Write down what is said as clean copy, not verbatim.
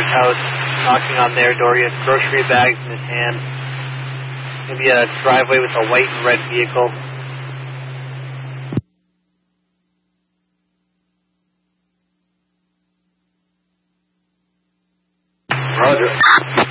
house, knocking on their door. He has grocery bags in his hand. Maybe a driveway with a white and red vehicle. Roger.